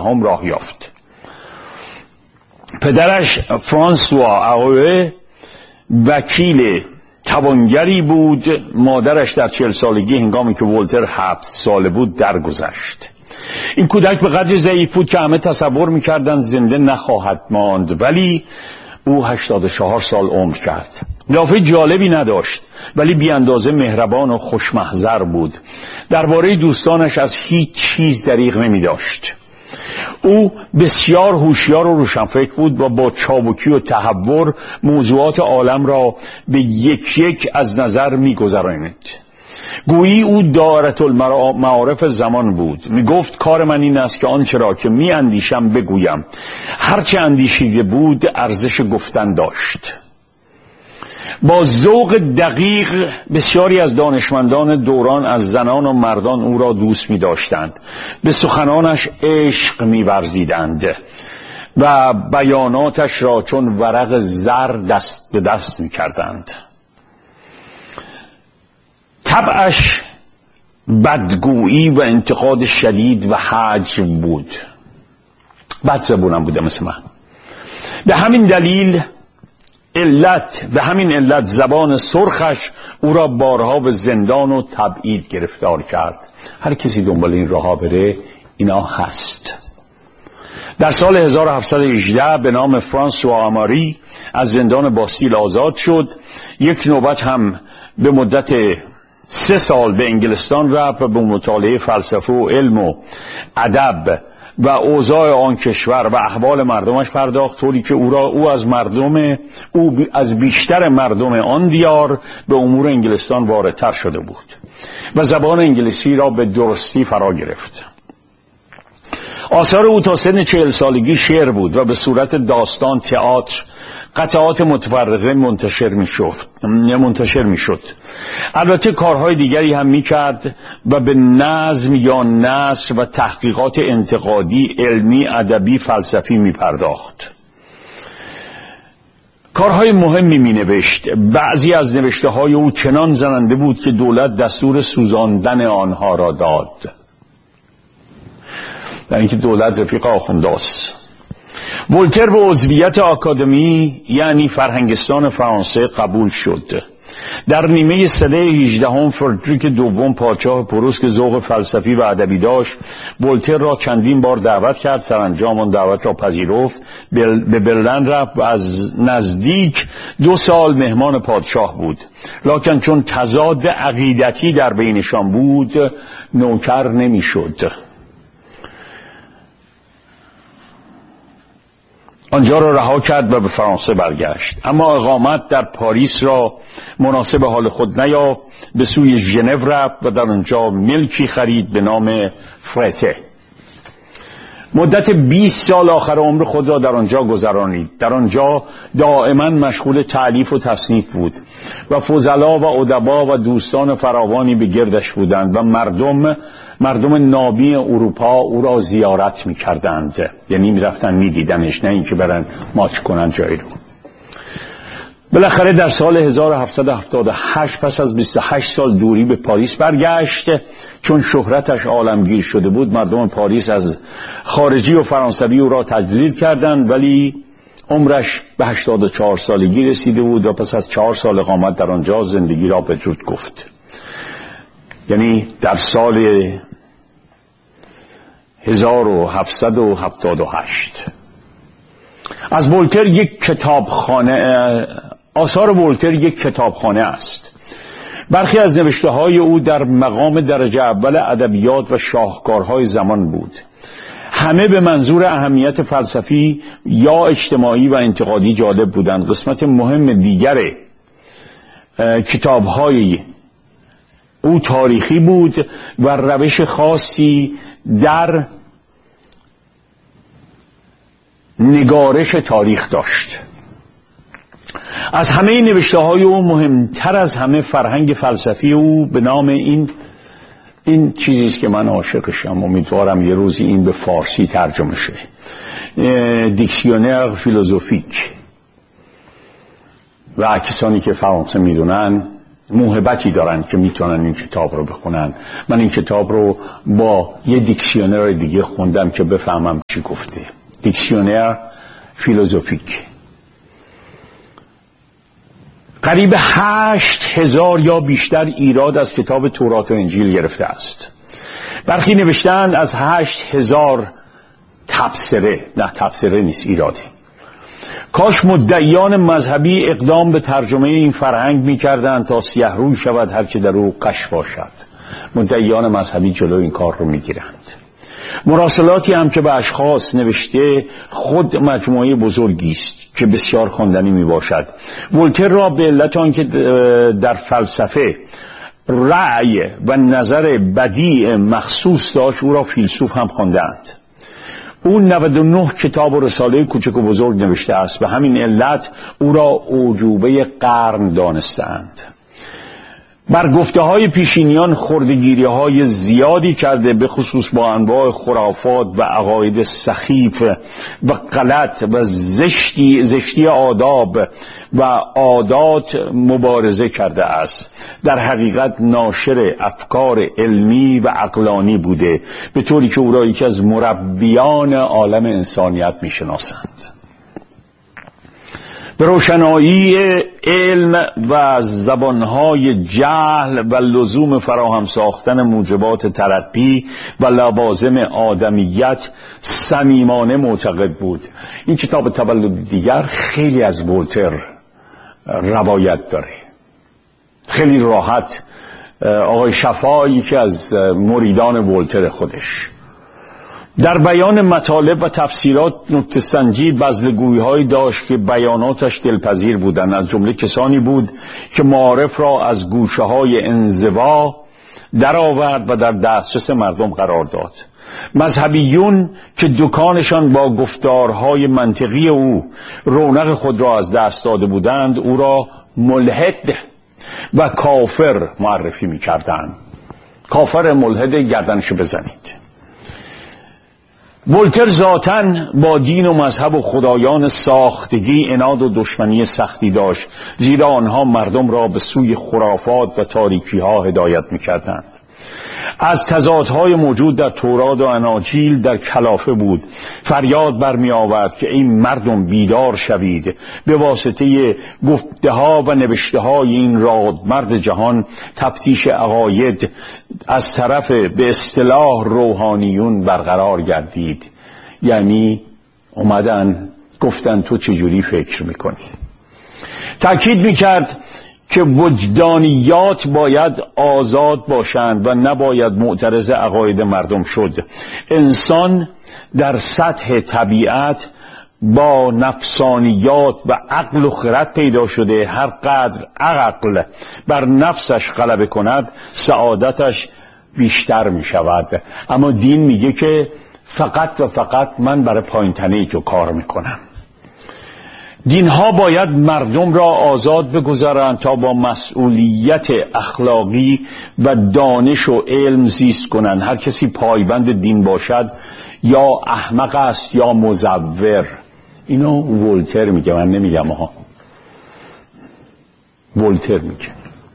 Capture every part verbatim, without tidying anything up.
هجدهم راه یافت. پدرش فرانسوا آروه وکیل توانگری بود. مادرش در چهل سالگی هنگامی که ولتر هفت ساله بود درگذشت. این کودک به قدر ضعیف بود که همه تصور میکردند زنده نخواهد ماند، ولی او هشتاد و چهار سال عمر کرد. قیافه جالبی نداشت ولی بی اندازه مهربان و خوشمحضر بود. درباره دوستانش از هیچ چیز دریغ نمی داشت. او بسیار هوشیار و روشنفکر بود و با چابکی و تهور موضوعات عالم را به یک یک از نظر می گذراند. گویی او دائره المعارف زمان بود. می گفت کار من این است که آنچه را که می اندیشم بگویم. هرچه اندیشیده بود ارزش گفتن داشت. با ذوق دقیق بسیاری از دانشمندان دوران از زنان و مردان او را دوست می داشتند. به سخنانش عشق می ورزیدند و بیاناتش را چون ورق زر دست به دست می کردند. طبعش بدگویی و انتقاد شدید و هجو بود. بد زبونم بوده مثل من. به همین دلیل علت به همین علت زبان سرخش او را بارها به زندان و تبعید گرفتار کرد. هر کسی دنبال این راه بره اینا هست. در سال هزار و هفتصد و هجده به نام فرانسوا آماری از زندان باستیل آزاد شد. یک نوبت هم به مدت سه سال به انگلستان رفت و به مطالعه فلسفه و علم و ادب و اوضاع آن کشور و احوال مردمش پرداخت، طوری که او را او از مردم او از بیشتر مردم آن دیار به امور انگلستان واردتر شده بود و زبان انگلیسی را به درستی فرا گرفت. آثار او تا سن چهل سالگی شعر بود و به صورت داستان، تئاتر، قطعات متفرقه منتشر میشد. منتشر میشد. البته کارهای دیگری هم میکرد و به نظم یا نثر و تحقیقات انتقادی، علمی، ادبی، فلسفی میپرداخت. کارهای مهمی مینوشت. بعضی از نوشته های او چنان زننده بود که دولت دستور سوزاندن آنها را داد. در اینکه دولت رفیق آخونداست. ولتر به عضویت آکادمی یعنی فرهنگستان فرانسه قبول شد. در نیمه سده هجدهم فردریک دوم پادشاه پروس که ذوق فلسفی و ادبی داشت ولتر را چندین بار دعوت کرد. سرانجام آن دعوت را پذیرفت. به برلن رفت و از نزدیک دو سال مهمان پادشاه بود. لکن چون تضاد عقیدتی در بینشان بود نوکر نمیشد. آنجا را رها کرد و به فرانسه برگشت. اما اقامت در پاریس را مناسب حال خود نیافت. به سوی ژنو رفت و در آنجا ملکی خرید به نام فرته. مدت بیست سال آخر عمر خود را در آنجا گذرانید. در آنجا دائما مشغول تألیف و تصنیف بود و فضلا و ادبا و دوستان فراوانی به گردش بودند و مردم مردم نابی اروپا او را زیارت می کردند. یعنی می رفتن می دیدنش، نه اینکه برن ماچ کنن جایی رو. بالاخره در سال هزار و هفتصد و هفتاد و هشت پس از بیست و هشت سال دوری به پاریس برگشت. چون شهرتش عالمگیر شده بود مردم پاریس از خارجی و فرانسوی او را تجلیل کردند، ولی عمرش به هشتاد و چهار سالگی رسیده بود و پس از چهار سال اقامت در آنجا زندگی را بدرود گفت. یعنی در سال هزار و هفتصد و هفتاد و هشت از ولتر یک کتابخانه آثار ولتر یک کتابخانه است. برخی از نوشته های او در مقام درجه اول ادبیات و شاهکارهای زمان بود. همه به منظور اهمیت فلسفی یا اجتماعی و انتقادی جالب بودند. قسمت مهم دیگر کتابهای او تاریخی بود و روش خاصی در نگارش تاریخ داشت. از همه نوشته های او مهمتر از همه فرهنگ فلسفی او به نام این این چیزی است که من عاشقشم. امیدوارم یه روزی این به فارسی ترجمه شه. دیکسیونر فیلوزوفیک و کسانی که فرانسه میدونن موهبتی دارن که میتونن این کتاب رو بخونن. من این کتاب رو با یه دیکسیونر دیگه خوندم که بفهمم چی گفته. دیکسیونر فیلوزوفیک. قریب هشت هزار یا بیشتر ایراد از کتاب تورات و انجیل گرفته است. برخی نوشتن از هشت هزار تبصره، نه تبصره نیست، ایراده. کاش مدعیان مذهبی اقدام به ترجمه این فرهنگ می‌کردند تا سیه روی شود هر که در او غش باشد. مدعیان مذهبی جلو این کار رو می‌گیرند. مراسلاتی هم که به اشخاص نوشته خود مجموعه بزرگی است که بسیار خواندنی میباشد. ولتر را به علت آنکه در فلسفه رأی و نظر بدیع مخصوص داشت او را فیلسوف هم خواندند. او نود و نه کتاب و رساله کوچک و بزرگ نوشته است. به همین علت او را اعجوبه قرن دانستند. بر گفته های پیشینیان خردگیری های زیادی کرده، به خصوص با انواع خرافات و عقاید سخیف و غلط و زشتی, زشتی آداب و عادات مبارزه کرده است. در حقیقت ناشر افکار علمی و عقلانی بوده، به طوری که او را یکی از مربیان عالم انسانیت می شناسند. به روشنایی علم و زبانهای جهل و لزوم فراهم ساختن موجبات ترقی و لوازم آدمیت صمیمانه معتقد بود. این کتاب تولد دیگر خیلی از ولتر روایت داره. خیلی راحت آقای شفایی که از مریدان ولتر خودش در بیان مطالب و تفسیرات نکته سنجی بزلگویی‌هایی داشت که بیاناتش دلپذیر بودند. از جمله کسانی بود که معارف را از گوشه‌های انزوا در آورد و در دسترس مردم قرار داد. مذهبیون که دکانشان با گفتارهای منطقی او رونق خود را از دست داده بودند او را ملحد و کافر معرفی می‌کردند. کافر ملحد، گردنشو بزنید. ولتر ذاتاً با دین و مذهب و خدایان ساختگی عناد و دشمنی سختی داشت، زیرا آنها مردم را به سوی خرافات و تاریکی‌ها هدایت می‌کردند. از تضادهای موجود در تورات و اناجیل در کلافه بود. فریاد برمی آورد که این مردم بیدار شوید. به واسطه گفته‌ها و نوشته‌های این رادمرد جهان تفتیش عقاید از طرف به اصطلاح روحانیون برقرار گردید. یعنی اومدن گفتن تو چجوری فکر میکنی. تأکید میکرد که وجدانیات باید آزاد باشند و نباید معترض عقاید مردم شد. انسان در سطح طبیعت با نفسانیات و عقل و خرد پیدا شده. هر قدر عقل بر نفسش غلبه کند سعادتش بیشتر می شود. اما دین میگه که فقط و فقط من برای پایین‌تنه تو کار میکنم. دینها باید مردم را آزاد بگذارند تا با مسئولیت اخلاقی و دانش و علم زیست کنند. هر کسی پایبند دین باشد یا احمق است یا مزور. اینو ولتر میگه، من نمیگم ها. ولتر میگه.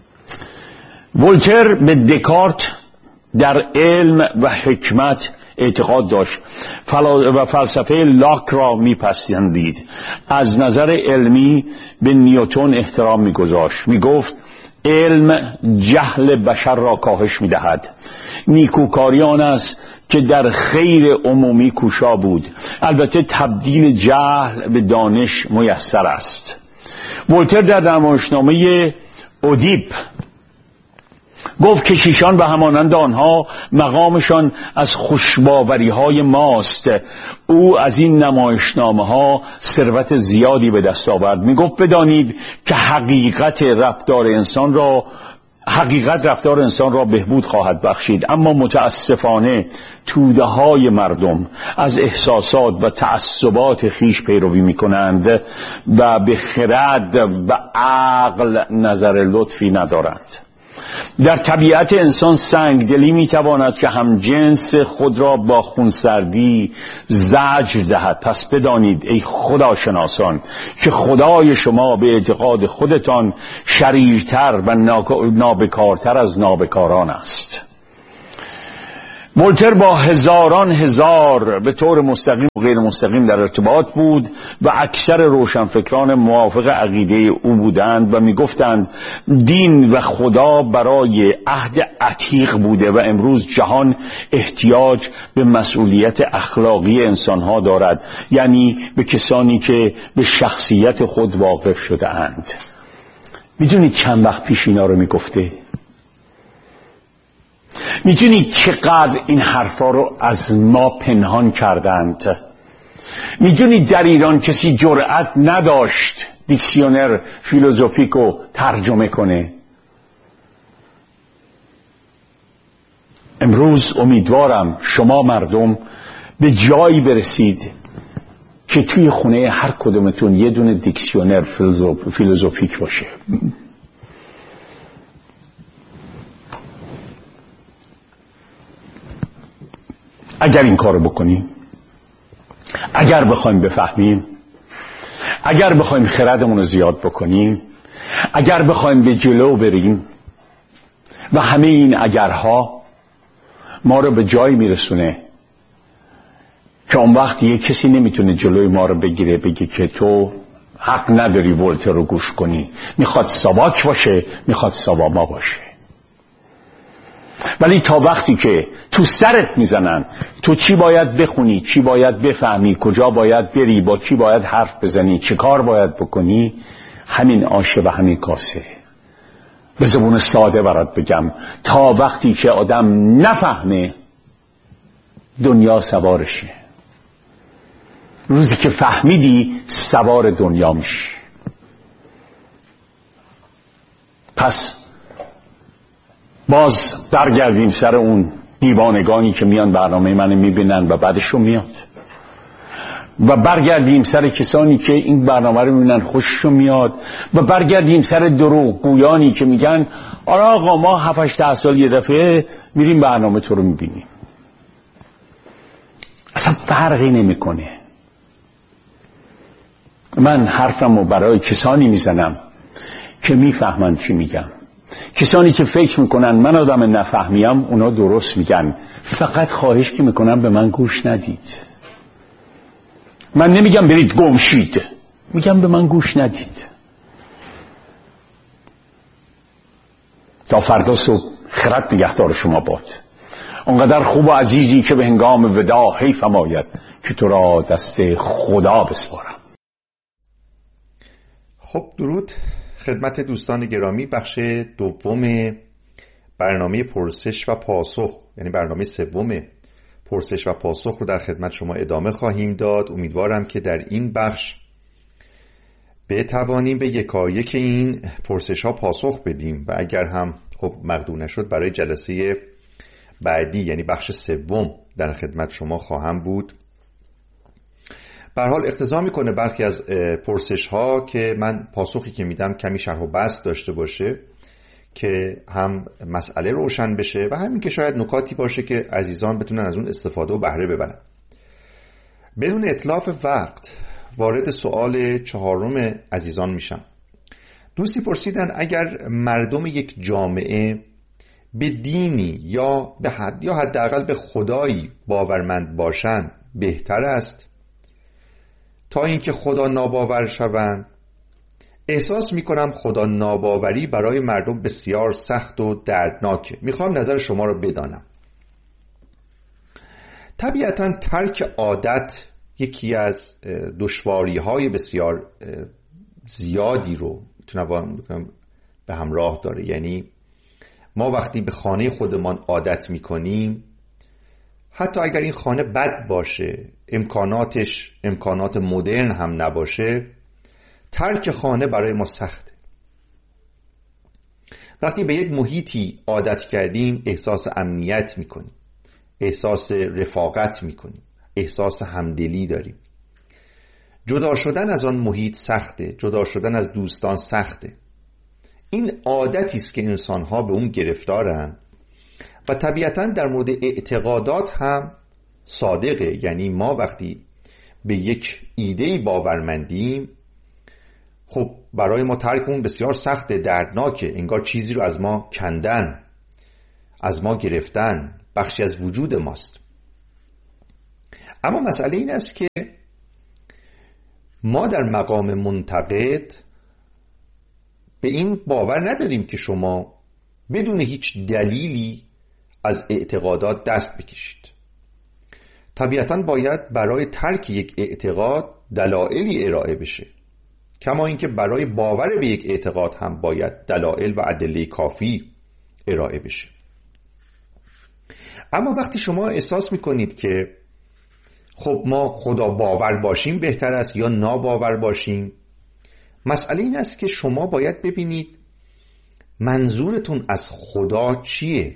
ولتر به دکارت در علم و حکمت اعتقاد داشت و فلسفه لاک را میپسندید. از نظر علمی به نیوتن احترام میگذاشت. میگفت علم جهل بشر را کاهش میدهد. نیکوکاری آن است که در خیر عمومی کوشا بود. البته تبدیل جهل به دانش میسر است. ولتر در نمایشنامه اودیپ گفت که کشیشان به همانند آنها مقامشان از خوشباوری های ماست. او از این نمایشنامه ها ثروت زیادی به دست آورد. می گفت بدانید که حقیقت رفتار انسان را حقیقت رفتار انسان را بهبود خواهد بخشید، اما متاسفانه توده های مردم از احساسات و تعصبات خیش پیروی می کنند و به خرد و عقل نظر لطفی ندارند. در طبیعت انسان سنگدلی میتواند که هم جنس خود را با خونسردی زجر دهد. پس بدانید ای خداشناسان که خدای شما به اعتقاد خودتان شریرتر و نابکارتر از نابکاران است. ولتر با هزاران هزار به طور مستقیم و غیر مستقیم در ارتباط بود و اکثر روشنفکران موافق عقیده او بودند و میگفتند دین و خدا برای عهد عتیق بوده و امروز جهان احتیاج به مسئولیت اخلاقی انسانها دارد، یعنی به کسانی که به شخصیت خود واقف شده اند. میدونید چند وقت پیش اینا رو میگفته؟ میدونید چقدر این حرفا رو از ما پنهان کردند؟ میدونید در ایران کسی جرأت نداشت دیکسیونر فیلوزوفیک رو ترجمه کنه؟ امروز امیدوارم شما مردم به جایی برسید که توی خونه هر کدومتون یه دونه دیکسیونر فیلوزوفیک باشه. اگر این کارو بکنیم، اگر بخوایم بفهمیم، اگر بخوایم خردمون رو زیاد بکنیم، اگر بخوایم به جلو بریم و همه این اگرها ما رو به جایی میرسونه که اون وقت یه کسی نمیتونه جلوی ما رو بگیره بگه که تو حق نداری ولتر رو گوش کنی، میخواد ساواک باشه، میخواد ساواما باشه. ولی تا وقتی که تو سرت میزنن تو چی باید بخونی، چی باید بفهمی، کجا باید بری، با کی باید حرف بزنی، چه کار باید بکنی، همین آشه و همین کاسه. به زبون ساده برات بگم، تا وقتی که آدم نفهمه دنیا سوارشه. روزی که فهمیدی سوار دنیا میشی. پس باز برگردیم سر اون دیوانگانی که میان برنامه منو میبینن و بعدشون میاد، و برگردیم سر کسانی که این برنامه رو میبینن خوششون میاد، و برگردیم سر دروغ گویانی که میگن آره آقا ما هفت هشت ده سال یه دفعه میریم برنامه تو رو میبینیم. اصلا فرقی نمیکنه. من حرفمو برای کسانی میزنم که میفهمن چی میگم. کسانی که فکر میکنن من آدم نفهمیم اونا درست میگن. فقط خواهش که میکنم به من گوش ندید. من نمیگم برید گم شید، میگم به من گوش ندید. تا فردا صبح خرد نگهدار شما باد. اونقدر خوب و عزیزی که به هنگام وداع حیفم آید که تو را دست خدا بسپارم. خب درود خدمت دوستان گرامی. بخش دوم برنامه پرسش و پاسخ، یعنی برنامه سوم پرسش و پاسخ رو در خدمت شما ادامه خواهیم داد. امیدوارم که در این بخش بتوانیم به یکایک این پرسش ها پاسخ بدیم و اگر هم خب مقدور نشد برای جلسه بعدی یعنی بخش سوم در خدمت شما خواهم بود. به هر حال اقتضا میکنه برخی از پرسش ها که من پاسخی که میدم کمی شرح و بسط داشته باشه که هم مسئله روشن بشه و همین که شاید نکاتی باشه که عزیزان بتونن از اون استفاده و بهره ببرن. بدون اتلاف وقت وارد سوال چهارم عزیزان میشم. دوستی پرسیدن اگر مردم یک جامعه به دینی یا به حد یا حداقل به خدایی باورمند باشند بهتر است تا اینکه خدا ناباور شوند؟ احساس میکنم خدا ناباوری برای مردم بسیار سخت و دردناکه. میخوام نظر شما رو بدانم. طبیعتاً ترک عادت یکی از دشواری های بسیار زیادی رو میتونم به همراه داره. یعنی ما وقتی به خانه خودمان عادت میکنیم، حتی اگر این خانه بد باشه، امکاناتش امکانات مدرن هم نباشه، ترک خانه برای ما سخته. وقتی به یک محیطی عادت کردیم احساس امنیت میکنیم، احساس رفاقت میکنیم، احساس همدلی داریم. جدا شدن از آن محیط سخته، جدا شدن از دوستان سخته. این عادتی است که انسان‌ها به اون گرفتارن و طبیعتاً در مورد اعتقادات هم صادقه. یعنی ما وقتی به یک ایده‌ای باورمندیم، خب برای ما ترک اون بسیار سخته، دردناکه، انگار چیزی رو از ما کندن، از ما گرفتن، بخشی از وجود ماست. اما مسئله این است که ما در مقام منتقد به این باور نداریم که شما بدون هیچ دلیلی از اعتقادات دست بکشید. طبیعتاً باید برای ترک یک اعتقاد دلایلی ارائه بشه، کما اینکه برای باور به یک اعتقاد هم باید دلایل و ادله کافی ارائه بشه. اما وقتی شما احساس میکنید که خب ما خدا باور باشیم بهتر است یا ناباور باشیم، مسئله این است که شما باید ببینید منظورتون از خدا چیه.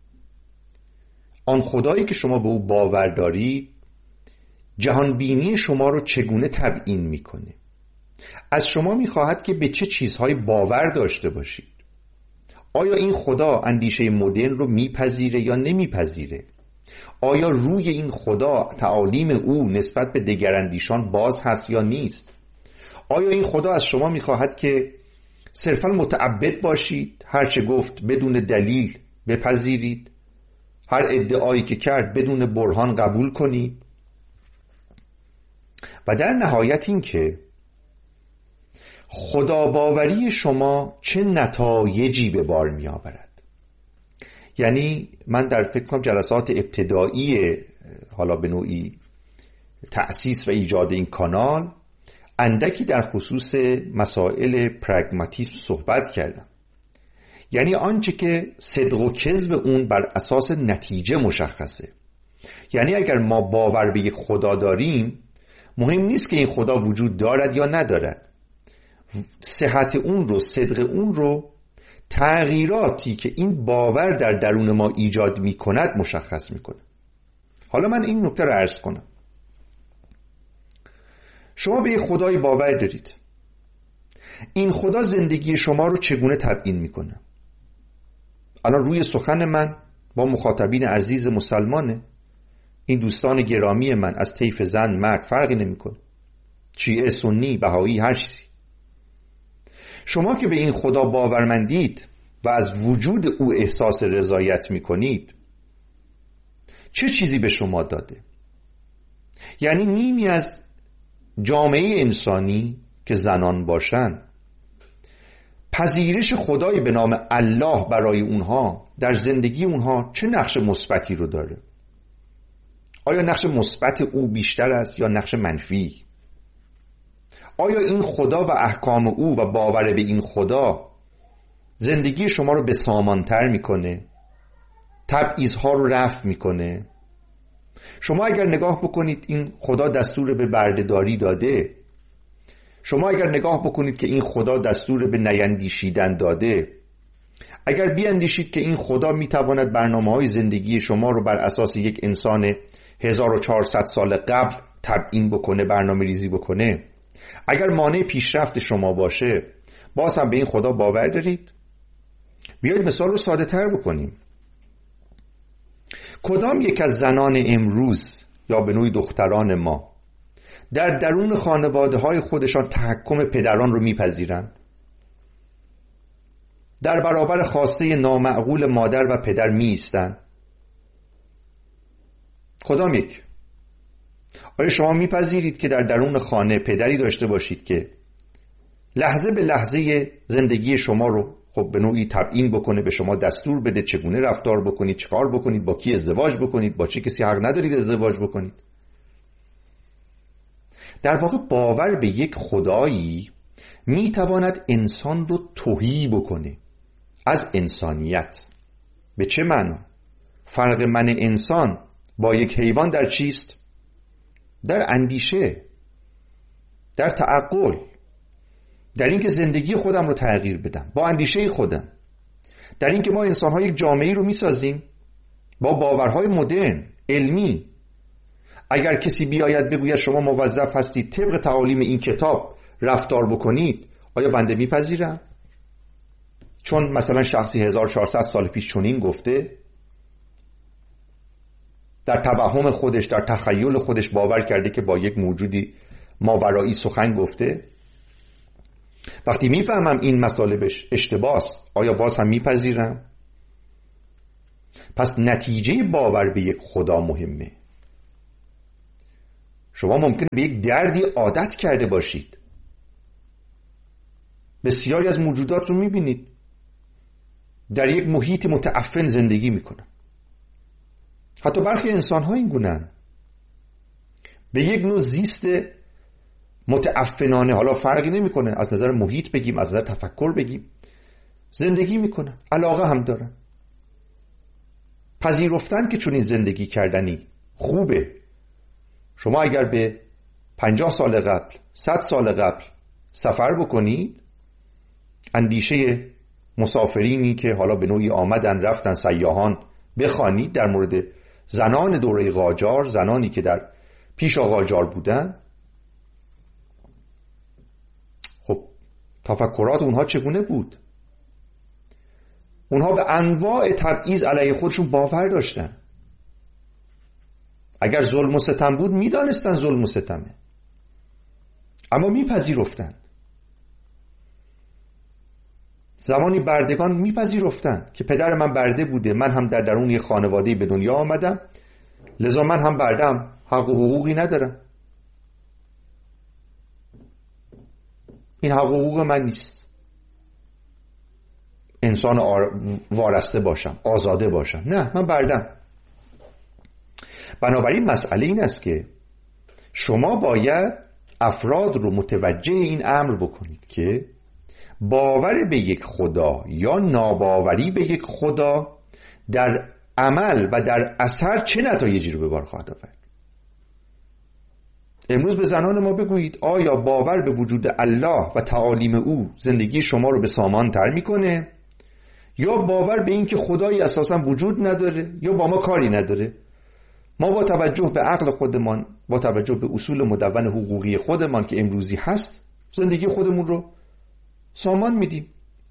آن خدایی که شما به او باور دارید جهانبینی شما رو چگونه تبیین میکنه؟ از شما میخواهد که به چه چیزهای باور داشته باشید. آیا این خدا اندیشه مدرن رو میپذیره یا نمیپذیره؟ آیا روی این خدا تعالیم او نسبت به دگراندیشان باز هست یا نیست؟ آیا این خدا از شما میخواهد که صرفا متعبد باشید، هرچه گفت بدون دلیل بپذیرید، هر ادعایی که کرد بدون برهان قبول کنید؟ و در نهایت این که خداباوری شما چه نتایجی به بار می آورد. یعنی من در فکر کنم جلسات ابتدایی حالا به نوعی تأسیس و ایجاد این کانال اندکی در خصوص مسائل پرگماتیسم صحبت کردم. یعنی آنچه که صدق و کذب اون بر اساس نتیجه مشخصه. یعنی اگر ما باور به یک خدا داریم، مهم نیست که این خدا وجود دارد یا ندارد، صحت اون رو، صدق اون رو تغییراتی که این باور در درون ما ایجاد می کند مشخص می کنه. حالا من این نکته رو عرض کنم. شما به یک خدای باور دارید. این خدا زندگی شما رو چگونه تبیین می کنه؟ الان روی سخن من با مخاطبین عزیز مسلمانه، این دوستان گرامی من از طیف زن مرد فرقی نمی کنه، شیعه، سنی، بهایی، هر چیزی. شما که به این خدا باورمندید و از وجود او احساس رضایت می کنید، چه چیزی به شما داده؟ یعنی نیمی از جامعه انسانی که زنان باشن، پذیرش خدایی به نام الله برای اونها در زندگی اونها چه نقش مثبتی رو داره؟ آیا نقش مثبت او بیشتر است یا نقش منفی؟ آیا این خدا و احکام او و باور به این خدا زندگی شما رو بسامانتر میکنه؟ تبعیض‌ها رو رفع میکنه؟ شما اگر نگاه بکنید این خدا دستور به برده‌داری داده، شما اگر نگاه بکنید که این خدا دستور به نیندیشیدن داده، اگر بیاندیشید که این خدا میتواند برنامه‌های زندگی شما رو بر اساس یک انسان هزار و چهارصد سال قبل تبیین بکنه، برنامه ریزی بکنه، اگر مانع پیشرفت شما باشه، باز هم به این خدا باور دارید؟ بیایید مثال رو ساده تر بکنیم. کدام یک از زنان امروز یا به نوعی دختران ما در درون خانواده های خودشان تحکم پدران رو میپذیرن؟ در برابر خواسته نامعقول مادر و پدر می ایستن؟ کدام یک؟ آیا شما میپذیرید که در درون خانه پدری داشته باشید که لحظه به لحظه زندگی شما رو خب به نوعی تبیین بکنه، به شما دستور بده چگونه رفتار بکنید، چیکار بکنید، با کی ازدواج بکنید، با چه کسی حق ندارید ازدواج بکنید؟ در واقع باور به یک خدایی میتواند انسان رو تهی بکنه از انسانیت. به چه معنا؟ فرق من انسان با یک حیوان در چیست؟ در اندیشه، در تعقل، در اینکه زندگی خودم رو تغییر بدم با اندیشه خودم، در اینکه ما انسان‌ها یک جامعه‌ای رو میسازیم با باورهای مدرن، علمی. اگر کسی بیاید بگوید شما موظف هستید طبق تعالیم این کتاب رفتار بکنید، آیا بنده میپذیرم؟ چون مثلا شخصی هزار و چهارصد سال پیش چنین گفته، در توهم خودش، در تخیل خودش باور کرده که با یک موجودی ماورایی سخن گفته. وقتی میفهمم این مطالبش اشتباهه، آیا باز هم میپذیرم؟ پس نتیجه باور به یک خدا مهمه. شما ممکنه به یک دردی عادت کرده باشید. بسیاری از موجودات رو میبینید در یک محیط متعفن زندگی میکنن. حتی برخی انسان ها این گونه‌اند، به یک نوع زیست متعفنانه، حالا فرقی نمیکنه از نظر محیط بگیم، از نظر تفکر بگیم، زندگی میکنن، علاقه هم دارن. پذیرفتن که چون این زندگی کردنی خوبه. شما اگر به پنجاه سال قبل، صد سال قبل سفر بکنید، اندیشه مسافرینی که حالا به نوعی آمدن رفتن سیاحان بخوانید در مورد زنان دوره قاجار، زنانی که در پیش قاجار بودن، خب تفکرات اونها چگونه بود؟ اونها به انواع تبعیض علیه خودشون باور داشتن. اگر ظلم و ستم بود میدانستن ظلم و ستمه، اما میپذیرفتن. زمانی بردگان میپذیرفتن که پدر من برده بوده، من هم در درون یک خانواده به دنیا آمدم، لذا من هم بردم، حق و حقوقی ندارم. این حق و حقوق من نیست. انسان وارسته باشم، آزاده باشم. نه، من بردم. بنابراین مسئله این است که شما باید افراد رو متوجه این امر بکنید که باور به یک خدا یا ناباوری به یک خدا در عمل و در اثر چه نتایجی رو به بار خواهد آورد. امروز به زنان ما بگویید آیا باور به وجود الله و تعالیم او زندگی شما رو به سامان تر میکنه، یا باور به این که خدایی اساسا وجود نداره یا با ما کاری نداره؟ ما با توجه به عقل خودمان، با توجه به اصول مدون حقوقی خودمان که امروزی هست، زندگی خودمون رو سامان میدیم.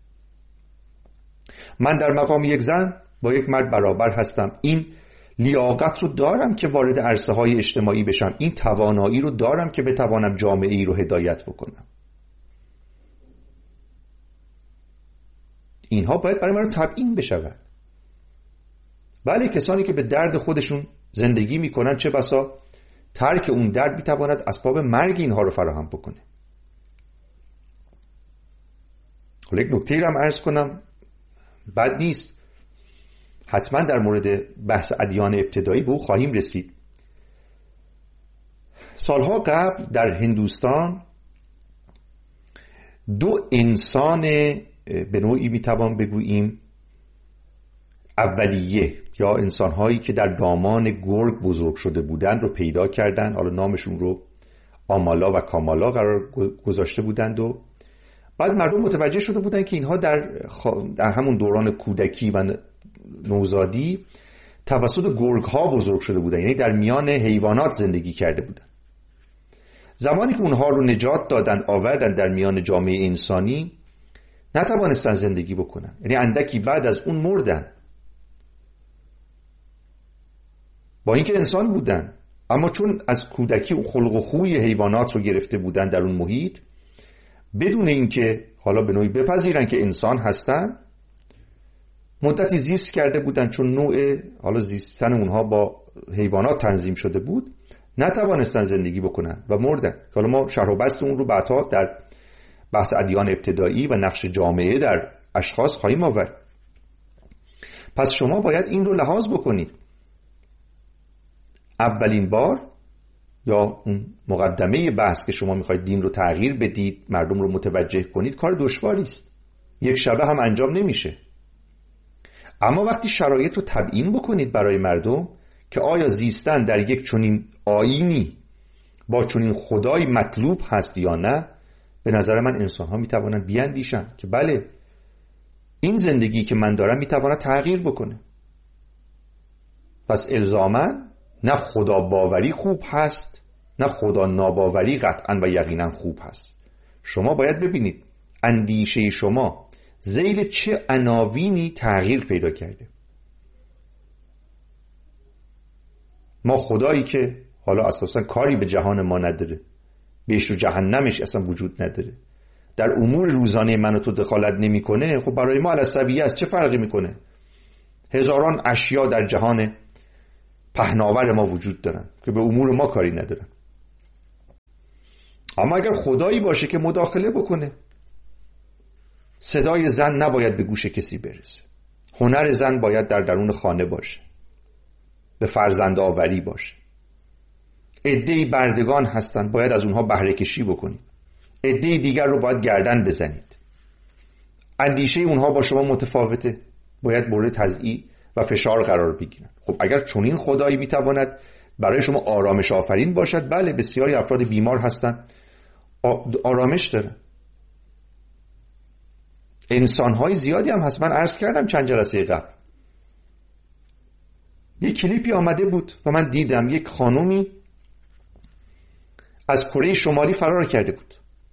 من در مقام یک زن با یک مرد برابر هستم. این لیاقت رو دارم که وارد عرصه های اجتماعی بشم. این توانایی رو دارم که بتوانم جامعه ای رو هدایت بکنم. اینها باید برای من تبیین بشود. بله، کسانی که به درد خودشون زندگی میکنن چه بسا ترک اون درد میتواند اسباب مرگ اینها رو فراهم بکنه. حالا یک نکته هم عرض کنم، بد نیست، حتما در مورد بحث ادیان ابتدایی به او خواهیم رسید. سالها قبل در هندوستان دو انسان به نوعی میتوان بگوییم اولیه یا انسانهایی که در دامان گرگ بزرگ شده بودند رو پیدا کردند. حالا نامشون رو آمالا و کامالا قرار گذاشته بودند و بعد مردم متوجه شده بودند که اینها در, خ... در همون دوران کودکی و نوزادی توسط گرگ ها بزرگ شده بودند، یعنی در میان حیوانات زندگی کرده بودند. زمانی که اونها رو نجات دادن آوردن در میان جامعه انسانی، نتوانستن زندگی بکنن، یعنی اندکی بعد از اون مردن. با اینکه انسان بودن، اما چون از کودکی خلق و خوی حیوانات رو گرفته بودن در اون محیط، بدون اینکه حالا به نوعی بپذیرن که انسان هستن، مدتی زیست کرده بودن. چون نوع حالا زیستن اونها با حیوانات تنظیم شده بود، نتوانستن زندگی بکنن و مردن. حالا ما شرح و بسط اون رو بعدها در بحث ادیان ابتدایی و نقش جامعه در اشخاص خواهیم آورد. پس شما باید این رو لحاظ بکنید. اولین بار یا اون مقدمه بحث که شما میخواید دین رو تغییر بدید، مردم رو متوجه کنید، کار دشواری است. یک شبه هم انجام نمیشه. اما وقتی شرایط رو تبیین بکنید برای مردم که آیا زیستن در یک چنین آیینی با چنین خدای مطلوب هست یا نه، به نظر من انسان ها میتوانند بیاندیشن که بله، این زندگی که من دارم میتواند تغییر بکنه. پس الزاماً نه خدا باوری خوب هست، نه خدا ناباوری قطعاً و یقیناً خوب هست. شما باید ببینید اندیشه شما ذیل چه عناوینی تغییر پیدا کرده. ما خدایی که حالا اساسا کاری به جهان ما نداره، بهش و جهنمش اصلا وجود نداره، در امور روزانه من و تو دخالت نمیکنه، خب برای ما علسویه است. چه فرقی میکنه؟ هزاران اشیا در جهان پهناور ما وجود دارن که به امور ما کاری ندارن. اما اگر خدایی باشه که مداخله بکنه، صدای زن نباید به گوش کسی برسه، هنر زن باید در درون خانه باشه، به فرزند آوری باشه. عده‌ای بردگان هستن، باید از اونها بهره کشی بکنید. عده دیگر رو باید گردن بزنید. اندیشه اونها با شما متفاوته، باید مورد تضییع و فشار قرار بگیرن. خب اگر چنین خدایی میتواند برای شما آرامش آفرین باشد، بله بسیاری افراد بیمار هستن آرامش دارن. انسان‌های زیادی هم هست. من عرض کردم چند جلسه قبل یک کلیپی آمده بود و من دیدم یک خانومی از کره شمالی فرار کرده بود.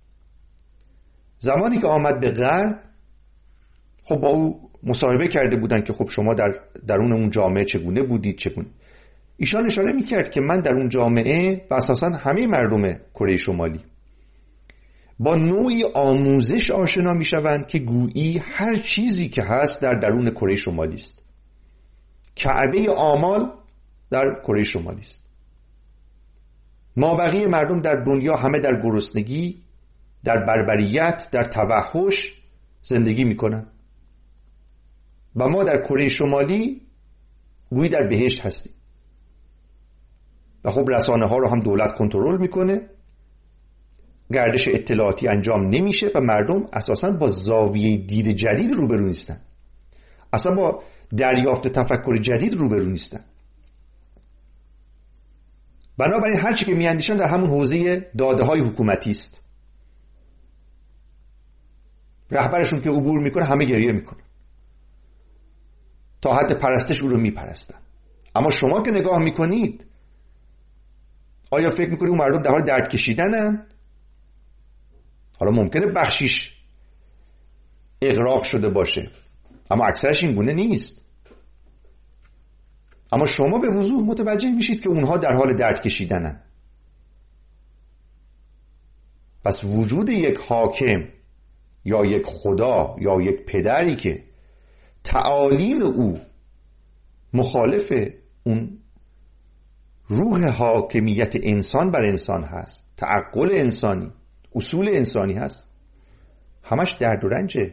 زمانی که آمد به غرب، خب با او مصاحبه کرده بودن که خب شما در درون اون جامعه چگونه بودید چگونه. ایشان اشاره میکرد که من در اون جامعه و اساسا همه مردم کره شمالی با نوعی آموزش آشنا میشوند که گویی هر چیزی که هست در درون کره شمالی است. کعبه آمال در کره شمالی است. ما بقیه مردم در دنیا همه در گرسنگی، در بربریت، در توحش زندگی میکنن و ما در کره شمالی گویی در بهشت هستیم. و خب رسانه ها رو هم دولت کنترل میکنه، گردش اطلاعاتی انجام نمیشه و مردم اساساً با زاویه دید جدید روبرو نیستن، اصلا با دریافت تفکر جدید روبرو نیستن. بنابراین هر چی که میاندیشن در همون حوزه داده های حکومتی است. رهبرشون که عبور میکنه همه گریه میکنه، تا حد پرستش او رو میپرستن. اما شما که نگاه میکنید، آیا فکر میکنید اون مردم در حال درد کشیدنن؟ حالا ممکنه بخشیش اغراق شده باشه، اما اکثرش این گونه نیست. اما شما به وضوح متوجه میشید که اونها در حال درد کشیدنن. پس وجود یک حاکم یا یک خدا یا یک پدری که تعالیم او مخالف اون روح حاکمیت انسان بر انسان هست، تعقل انسانی، اصول انسانی هست، همش درد و رنجه.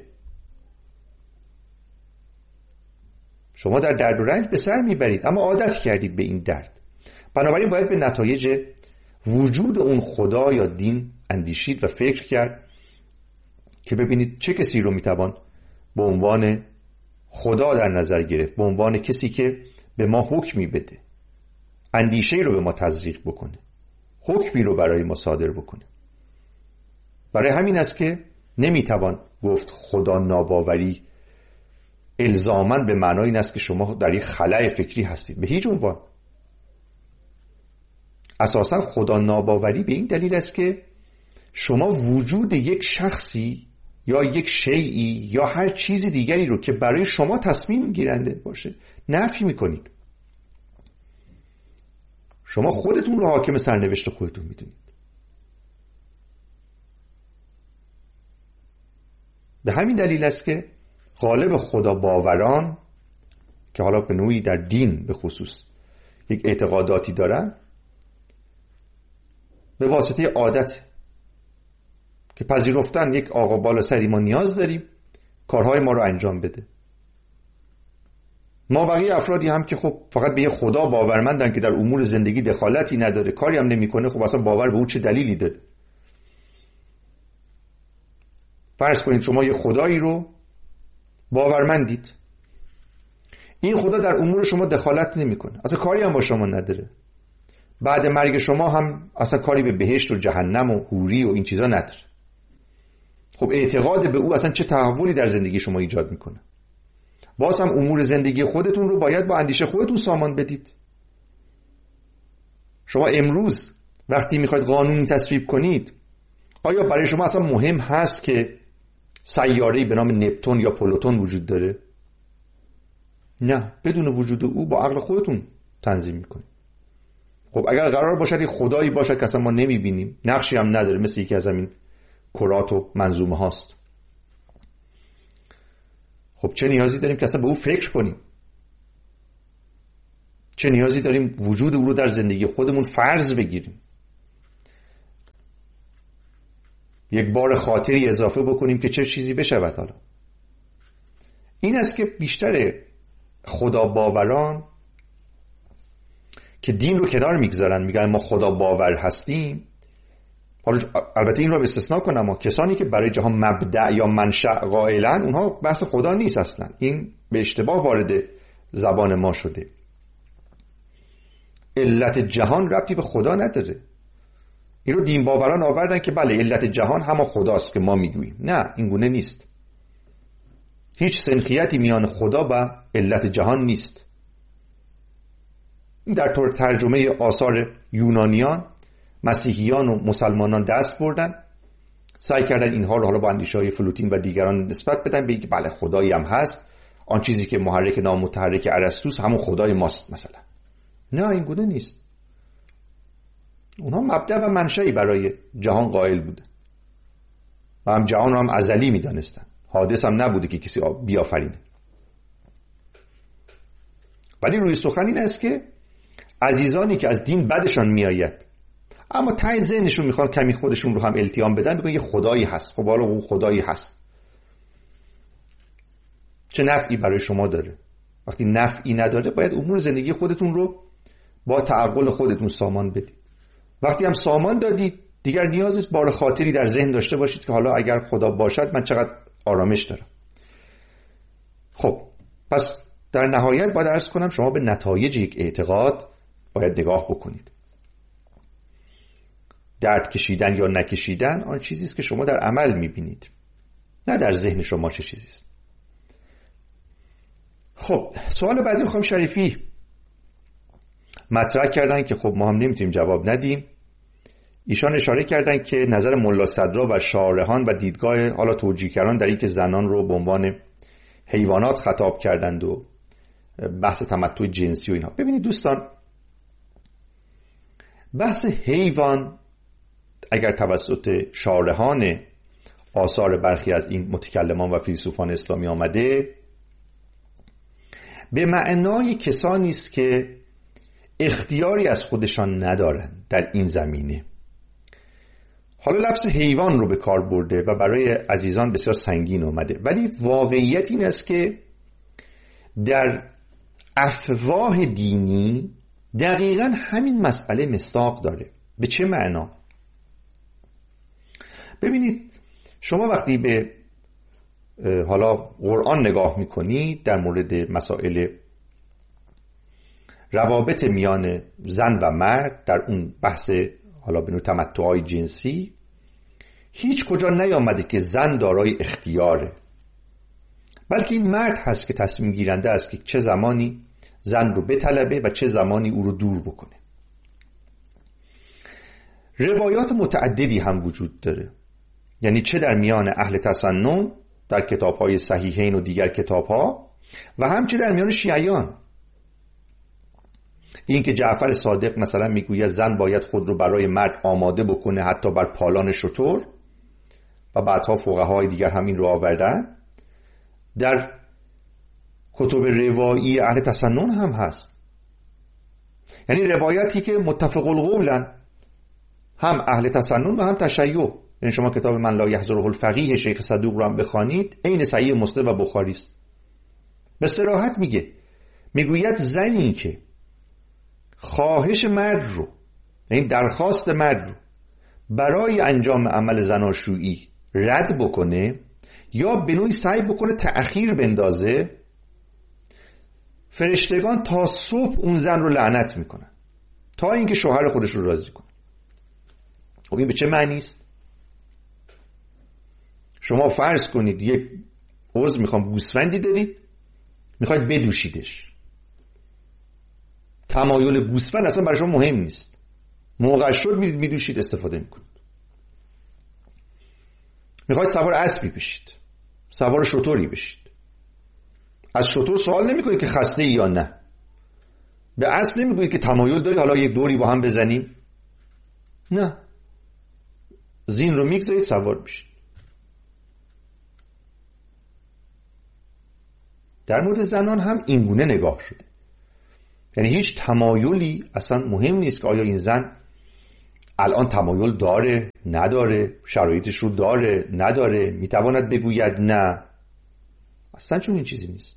شما در درد و رنج به سر میبرید، اما عادت کردید به این درد. بنابراین باید به نتایج وجود اون خدا یا دین اندیشید و فکر کرد که ببینید چه کسی رو میتوان به عنوان خدا در نظر گرفت، به عنوان کسی که به ما حکمی بده، اندیشه رو به ما تزریق بکنه، حکمی رو برای ما صادر بکنه. برای همین است که نمیتوان گفت خدا ناباوری الزاماً به معنای این است که شما در یک خلأ فکری هستید. به هیچ عنوان. اساساً خدا ناباوری به این دلیل است که شما وجود یک شخصی یا یک شیئی یا هر چیز دیگری رو که برای شما تصمیم گیرنده باشه نفی میکنید. شما خودتون رو حاکم سرنوشت خودتون میدونید. به همین دلیل است که غالب خدا باوران که حالا به نوعی در دین به خصوص یک اعتقاداتی دارن، به واسطه عادت که پذیرفتن یک آقا بالا سری ما نیاز داریم کارهای ما رو انجام بده. ما بقیه افرادی هم که خب فقط به یه خدا باورمندن که در امور زندگی دخالتی نداره، کاری هم نمیکنه، خب اصلا باور به اون چه دلیلی داره؟ فرض کنید شما یه خدایی رو باورمندید، این خدا در امور شما دخالت نمیکنه، اصلا کاری هم با شما نداره، بعد مرگ شما هم اصلا کاری به بهشت و جهنم و حوری و این چیزا نداره. خب اعتقاد به او اصلا چه تحولی در زندگی شما ایجاد میکنه؟ باز هم امور زندگی خودتون رو باید با اندیشه خودتون سامان بدید. شما امروز وقتی میخواید قانون تصویب کنید، آیا برای شما اصلا مهم هست که سیاره‌ای به نام نپتون یا پلوتون وجود داره؟ نه، بدون وجود او با عقل خودتون تنظیم میکنید. خب اگر قرار باشد یه خدایی باشد که اصلا ما نمیبینیم، نقشی هم نداره، مثل یکی از همین کرات و منظومه هاست، خب چه نیازی داریم که اصلا به او فکر کنیم؟ چه نیازی داریم وجود او رو در زندگی خودمون فرض بگیریم؟ یک بار خاطری اضافه بکنیم که چه چیزی بشود. حالا این است که بیشتر خدا باوران که دین رو کنار میگذارن، میگن ما خدا باور هستیم. حالا البته این رو استثناء کنم، اما کسانی که برای جهان مبدأ یا منشأ قائلن، اونها بحث خدا نیست اصلا. این به اشتباه وارد زبان ما شده. علت جهان ربطی به خدا نداره. این رو دین باوران آوردن که بله علت جهان همه خداست که ما میگوییم. نه، این گونه نیست. هیچ سنخیتی میان خدا و علت جهان نیست. در طور ترجمه آثار یونانیان، مسیحیان و مسلمانان دست بردن، سعی کردن اینها رو حالا با اندیشه‌های فلوتین و دیگران نسبت بدن به اینکه بله خدایی هم هست، آن چیزی که محرک نام متحرک ارسطوس همون خدای ماست مثلا. نه، این گونه نیست. اونها مبدأ و منشأی برای جهان قائل بودن و هم جهان رو هم ازلی می‌دانستن. حادث هم نبوده که کسی بیافرینه. ولی روی سخن این است که عزیزانی که از دین بدشان میآید اما ته ذهنشون میخوان کمی خودشون رو هم التیام بدن، میگن یه خدایی هست. خب حالا اون خدایی هست، چه نفعی برای شما داره؟ وقتی نفعی نداره باید امور زندگی خودتون رو با تعقل خودتون سامان بدید. وقتی هم سامان دادید دیگر نیاز نیست بار خاطری در ذهن داشته باشید که حالا اگر خدا باشد من چقدر آرامش دارم. خب پس در نهایت باید عرض کنم شما به نتایج یک اعتقاد باید نگاه بکنید. درد کشیدن یا نکشیدن آن چیزی است که شما در عمل میبینید، نه در ذهن شما چه چیزی است. خب سوال بعدی خانم شریفی مطرح کردن که خب ما هم نمیتونیم جواب ندیم. ایشان اشاره کردن که نظر ملا صدرا و شارحان و دیدگاه حالا توجیهگران در این که زنان رو به عنوان حیوانات خطاب کردند و بحث تمتع جنسی و اینها. ببینید دوستان، بحث حیوان اگر توسط شارحان آثار برخی از این متکلمان و فیلسوفان اسلامی آمده، به معنای کسانی است که اختیاری از خودشان ندارند در این زمینه. حالا لفظ حیوان رو به کار برده و برای عزیزان بسیار سنگین اومده، ولی واقعیت این است که در افواه دینی دقیقاً همین مسئله مصداق داره. به چه معنا؟ ببینید شما وقتی به حالا قرآن نگاه میکنید در مورد مسائل روابط میان زن و مرد در اون بحث حالا به نوع تمتع‌های جنسی، هیچ کجا نیامده که زن دارای اختیاره، بلکه این مرد هست که تصمیم گیرنده است که چه زمانی زن رو بطلبه و چه زمانی او رو دور بکنه. روایات متعددی هم وجود داره، یعنی چه در میان اهل تسنن در کتاب‌های صحیحین و دیگر کتاب‌ها و هم چه در میان شیعیان. این که جعفر صادق مثلا میگوید زن باید خود رو برای مرد آماده بکنه حتی بر پالان شتر، و بعدها فقهای دیگر هم این رو آوردن. در کتب روایی اهل تسنن هم هست، یعنی روایتی که متفق القولن، هم اهل تسنن و هم تشیع. یعنی شما کتاب من لا یحضره الفقیه شیخ صدوق رو هم بخوانید، عین صحیح مسلم و بخاری است. به صراحت میگه، میگوید زنی که خواهش مرد رو، یعنی درخواست مرد رو برای انجام عمل زناشویی رد بکنه یا به نوعی سعی بکنه تأخیر بندازه، فرشتگان تا صبح اون زن رو لعنت میکنن تا اینکه شوهر خودش رو راضی کنه. خب این به چه معنی است؟ شما فرض کنید یک عضو میخوام گوسفندی دارید، میخواید بدوشیدش، تمایل گوسفند اصلا برای شما مهم نیست، موقع شد میدوشید استفاده میکنید. میخواید سوار اسبی بشید، سوار شتری بشید. از شتر سوال نمی‌کنید که خسته ای یا نه. به اسب نمی‌گویید که تمایل داری حالا یک دوری با هم بزنیم. نه. زین رو میگذارید سوار بشید. در مورد زنان هم اینگونه نگاه شده. یعنی هیچ تمایلی اصلا مهم نیست که آیا این زن الان تمایل داره نداره، شرایطش رو داره نداره، میتواند بگوید نه. اصلا چون این چیزی نیست.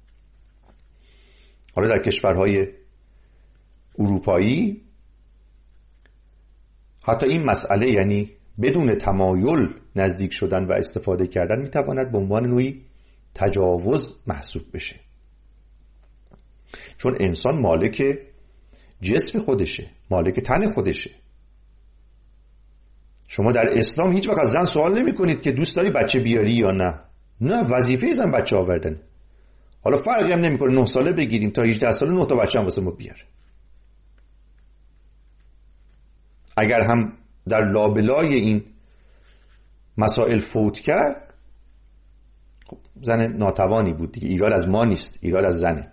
حالا در کشورهای اروپایی حتی این مسئله، یعنی بدون تمایل نزدیک شدن و استفاده کردن، میتواند به عنوان نوعی تجاوز محسوب بشه، چون انسان مالک جسم خودشه، مالک تن خودشه. شما در اسلام هیچ وقت از زن سوال نمی کنید که دوست داری بچه بیاری یا نه. نه، وظیفه زن بچه آوردن. حالا فرقی هم نمی کنه نه ساله بگیریم تا هجده ساله نه تا بچه هم واسه ما بیاره. اگر هم در لابلای این مسائل فوت کرد، خب زن ناتوانی بود دیگه. ایراد از ما نیست، ایراد از زنه.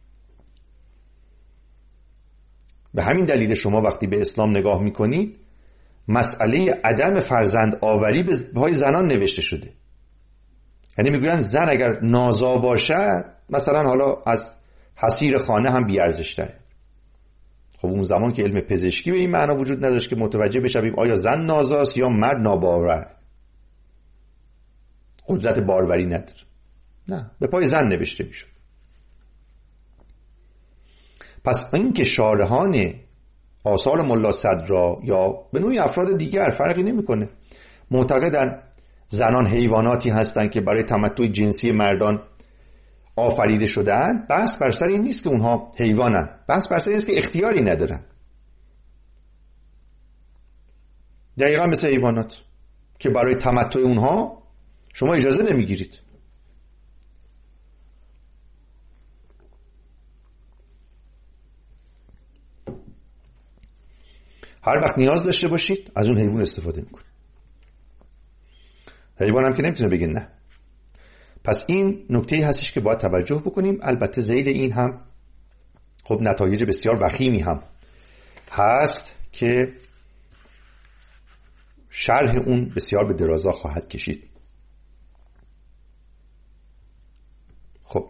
به همین دلیل شما وقتی به اسلام نگاه میکنید مسئله عدم فرزند آوری به پای زنان نوشته شده. یعنی میگویند زن اگر نازا باشد مثلا حالا از حصیر خانه هم بیارزش تره. خب اون زمان که علم پزشکی به این معنا وجود نداشت که متوجه بشویم آیا زن نازاست یا مرد ناباور، قدرت باروری نداره. نه، به پای زن نوشته میشد. پس این که شارحان آثار ملا صدرا یا به نوعی افراد دیگر فرقی نمیکنه معتقدن زنان حیواناتی هستند که برای تمتع جنسی مردان آفریده شدن، بحث بر سر این نیست که اونها حیوانن، بحث بر سر این است که اختیاری ندارن. دقیقا مثل حیوانات که برای تمتع اونها شما اجازه نمیگیرید. هر وقت نیاز داشته باشید از اون حیوان استفاده میکنید. حیوان هم که نمیتونه بگه نه. پس این نکته‌ای هستش که باید توجه بکنیم. البته ذیل این هم خب نتایج بسیار وخیمی هم هست که شرح اون بسیار به درازا خواهد کشید. خب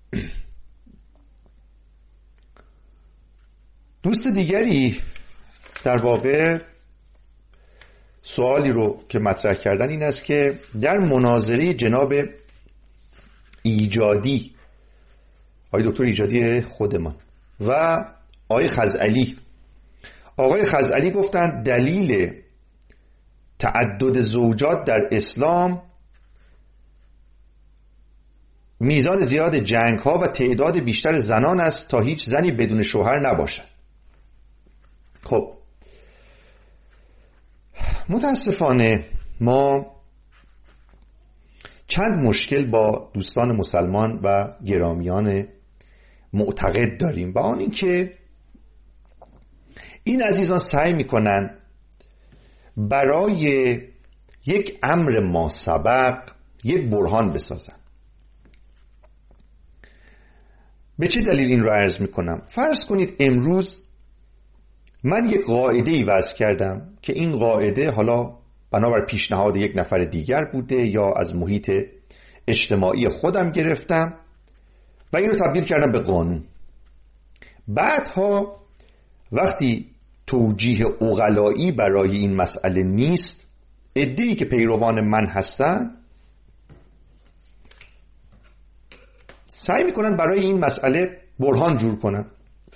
دوست دیگری در واقع سوالی رو که مطرح کردن این است که در مناظره جناب ایجادی، آقای دکتر ایجادی خودمان و آقای خزعلی، آقای خزعلی گفتن دلیل تعدد زوجات در اسلام میزان زیاد جنگ ها و تعداد بیشتر زنان است تا هیچ زنی بدون شوهر نباشد. خب متاسفانه ما چند مشکل با دوستان مسلمان و گرامیان معتقد داریم، با آن اینکه این عزیزان سعی میکنن برای یک امر ماسبق یک برهان بسازن. به چه دلیل این رو عرض میکنم؟ فرض کنید امروز من یک قاعده‌ای وضع کردم که این قاعده حالا بنابر پیشنهاد یک نفر دیگر بوده یا از محیط اجتماعی خودم گرفتم و این رو تبدیل کردم به قانون. بعدها وقتی توجیه عقلایی برای این مسئله نیست، عده‌ای که پیروان من هستن سعی میکنن برای این مسئله برهان جور کنن.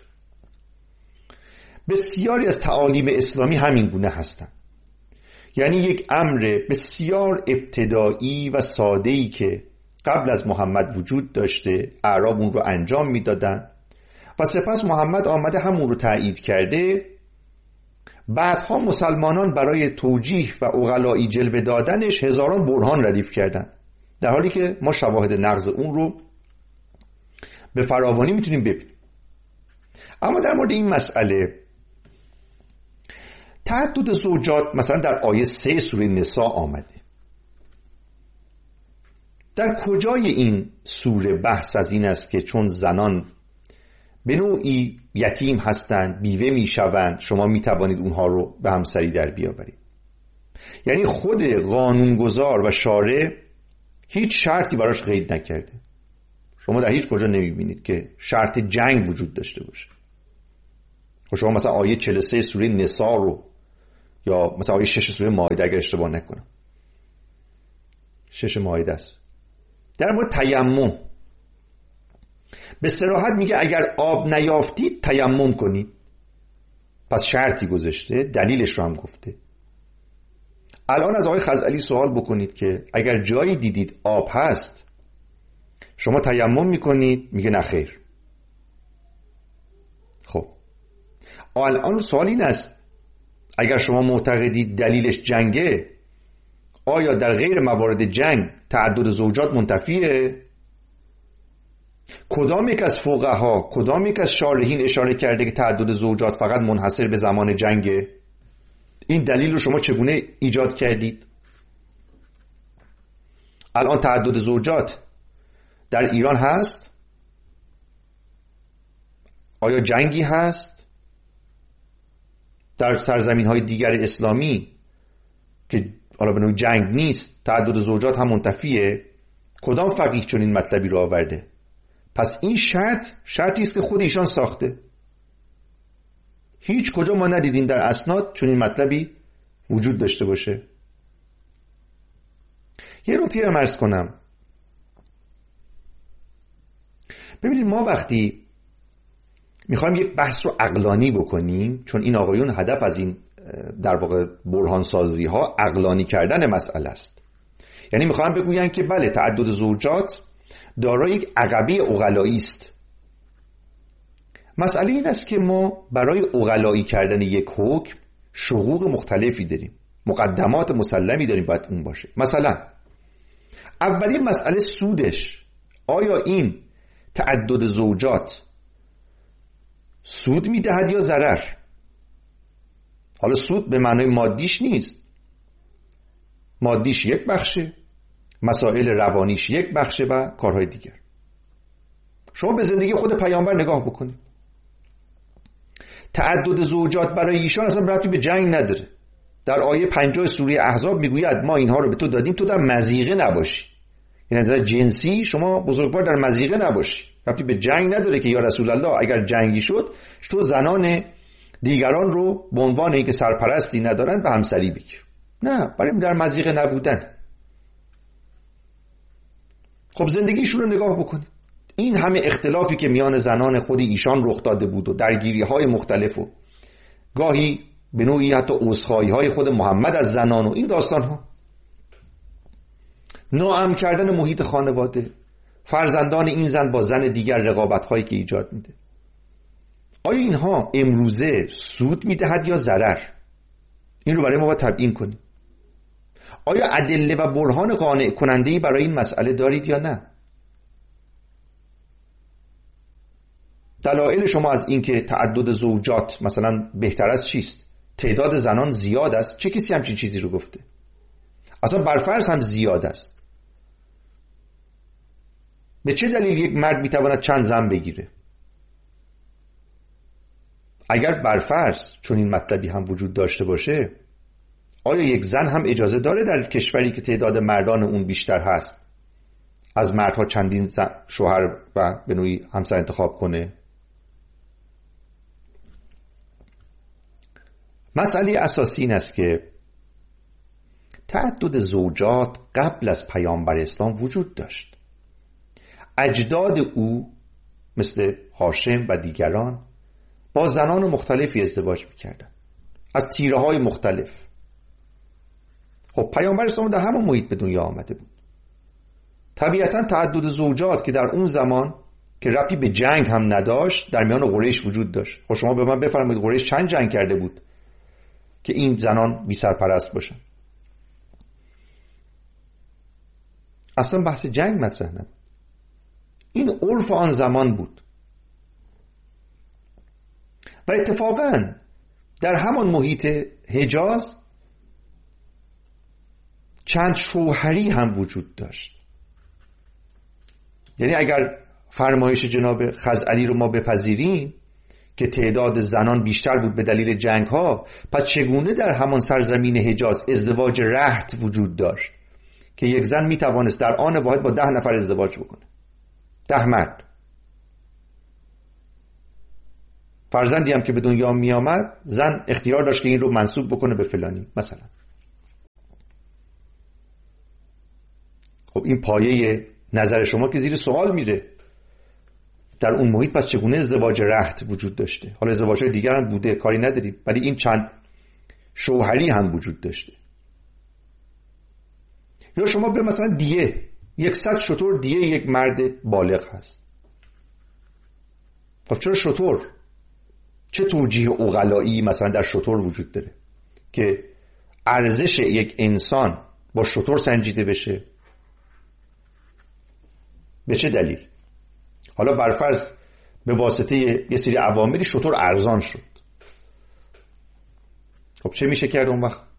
بسیاری از تعالیم اسلامی همین گونه هستند. یعنی یک امر بسیار ابتدایی و ساده‌ای که قبل از محمد وجود داشته، اعراب اون رو انجام میدادن و سپس محمد آمده همون رو تایید کرده. بعدها مسلمانان برای توجیه و عقلایی جلوه دادنش هزاران برهان ردیف کردن، در حالی که ما شواهد نقض اون رو به فراوانی میتونیم ببینیم. اما در مورد این مسئله تعدد زوجات مثلا در آیه سه سوره نساء آمده. در کجای این سوره بحث از این است که چون زنان به نوعی یتیم هستند، بیوه میشوند، شما میتوانید اونها رو به همسری در بیاورید؟ یعنی خود قانونگذار و شارع هیچ شرطی براش قید نکرده. شما در هیچ کجا نمیبینید که شرط جنگ وجود داشته باشه. خب شما مثلا آیه چهل و سه سوره نساء رو یا مثلا آیه شش سوره مائده اگر اشتباه نکنم، شش مائده است، در مورد تیمم به صراحت میگه اگر آب نیافتید تیمم کنید. پس شرطی گذاشته، دلیلش رو هم گفته. الان از آقای خزعلی سوال بکنید که اگر جایی دیدید آب هست شما تیمم میکنید؟ میگه نه خیر. خب الان سوال این است اگر شما معتقدید دلیلش جنگه، آیا در غیر موارد جنگ تعدد زوجات منتفیه؟ کدام یک از فقها، کدام یک از شارحین اشاره کرده که تعدد زوجات فقط منحصر به زمان جنگه؟ این دلیل رو شما چگونه ایجاد کردید؟ الان تعدد زوجات در ایران هست؟ آیا جنگی هست؟ در سرزمین های دیگر اسلامی که حالا به نوعی جنگ نیست تعدد زوجات هم منتفیه؟ کدام فقیه چون این مطلبی رو آورده؟ پس این شرط شرطی است که خود ایشان ساخته. هیچ کجا ما ندیدیم در اسناد چون این مطلبی وجود داشته باشه. یه نکته رو عرض کنم. ببینید ما وقتی میخوایم یک بحث رو عقلانی بکنیم، چون این آقایون هدف از این در واقع برهان سازی ها عقلانی کردن مسئله است، یعنی میخوام بگویم که بله تعدد زوجات دارای یک عقبه عقلایی است. مسئله این است که ما برای عقلایی کردن یک حکم شقوق مختلفی داریم، مقدمات مسلمی داریم باید اون باشه. مثلا اولین مسئله سودش، آیا این تعدد زوجات سود میدهد یا ضرر؟ حالا سود به معنای مادیش نیست، مادیش یک بخشه، مسائل روانیش یک بخشه و کارهای دیگر. شما به زندگی خود پیامبر نگاه بکنید، تعدد زوجات برای ایشان اصلا ربطی به جنگ نداره. در آیه پنجاه سوره احزاب میگوید ما اینها رو به تو دادیم تو در مضیقه نباشی، یعنی نظر جنسی شما بزرگوار در مضیقه نباشی، ربطی به جنگ نداره که یا رسول الله اگر جنگی شد تو زنان دیگران رو به عنوان اینکه سرپرستی ندارن به همسری بگیر. نه، برای در مضیقه نبودن. خب زندگیشون رو نگاه بکنید، این همه اختلافی که میان زنان خود ایشان رخ داده بود و درگیری های مختلف و گاهی به نوعی حتی عذرخواهی های خود محمد از زنان و این داستان ها، ناامن کردن محیط خانواده، فرزندان این زن با زن دیگر، رقابت هایی که ایجاد میده، آیا اینها امروزه سود میدهد یا ضرر؟ این رو برای ما باید تبیین کنیم. آیا ادله و برهان قانع کننده‌ای برای این مسئله دارید یا نه؟ دلایل شما از این که تعدد زوجات مثلا بهتر است چیست؟ تعداد زنان زیاد است؟ چه کسی همچین چیزی رو گفته؟ اصلا برفرض هم زیاد است، به چه دلیل یک مرد میتواند چند زن بگیره؟ اگر برفرض چون این مطلبی هم وجود داشته باشه، آیا یک زن هم اجازه داره در کشوری که تعداد مردان اون بیشتر هست از مردها چندین شوهر و به نوعی همسر انتخاب کنه؟ مسئله اساسی این است که تعدد زوجات قبل از پیامبر اسلام وجود داشت. اجداد او مثل هاشم و دیگران با زنان مختلفی ازدواج میکردن از تیره های مختلف. خب پیامبر اسلام در همون محیط به دنیا آمده بود. طبیعتا تعدد زوجات که در اون زمان که ربطی به جنگ هم نداشت در میان قریش وجود داشت. خب شما به من بفرمایید قریش چند جنگ کرده بود که این زنان بی سرپرست باشن؟ اصلا بحث جنگ مطرح نبود، این عرف آن زمان بود. و اتفاقا در همان محیط حجاز چند شوهری هم وجود داشت. یعنی اگر فرمایش جناب خزعلی رو ما بپذیریم که تعداد زنان بیشتر بود به دلیل جنگ ها، پس چگونه در همان سرزمین حجاز ازدواج رحت وجود داشت که یک زن می توانست در آن واحد با ده نفر ازدواج بکنه، ده مرد. فرزندی هم که به دنیا می آمد زن اختیار داشت که این رو منسوب بکنه به فلانی مثلا. خب این پایه نظر شما که زیر سوال میره. در اون محیط پس چگونه ازدواج رحت وجود داشته؟ حالا ازدواج‌های دیگر هم بوده، کاری نداریم، ولی این چند شوهری هم وجود داشته. یا شما به مثلا دیه، یکصد شتر دیه یک مرد بالغ هست. خب چرا شتر؟ چه توجیه عقلایی مثلا در شتر وجود داره که ارزش یک انسان با شتر سنجیده بشه؟ به چه دلیل؟ حالا برفرض به واسطه یه سری عواملی شتر ارزان شد. خب چه میشه کرد اون وقت؟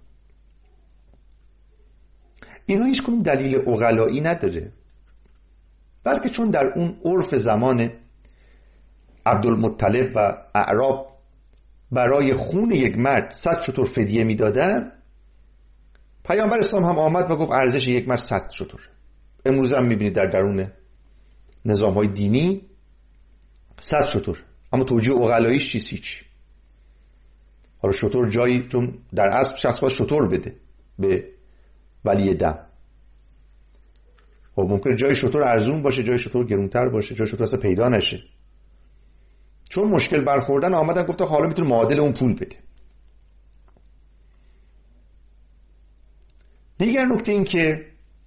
اینا هیچ کنون دلیل عقلایی نداره، بلکه چون در اون عرف زمان عبدالمطلب و اعراب برای خون یک مرد صد شتر فدیه میدادن، پیامبر اسلام هم آمد و گفت ارزش یک مرد صد شتر. امروز هم میبینید در درون نظام های دینی صد شتر، اما توجیه عقلاییش چیست؟ هیچ. حالا شتر جایی، چون در اصل شخص باید شتر بده به ولی دم. خب ممکنه جای شتر ارزون باشه، جای شتر گرونتر باشه، جای شتر اصلا پیدا نشه. چون مشکل برخوردن آمدن گفتن حالا میتونه معادل اون پول بده. دیگر نکته این که